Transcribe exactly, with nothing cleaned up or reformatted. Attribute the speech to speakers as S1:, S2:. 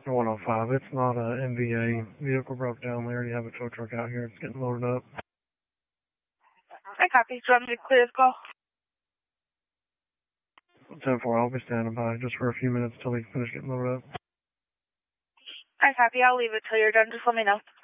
S1: one oh five, it's not a M V A. Vehicle broke down. They already have a tow truck out here. It's getting loaded up.
S2: I copy. Do you want me to clear the call?
S1: ten four, I'll be standing by just for a few minutes till we finish getting loaded up.
S2: I copy. I'll leave it till you're done. Just let me know.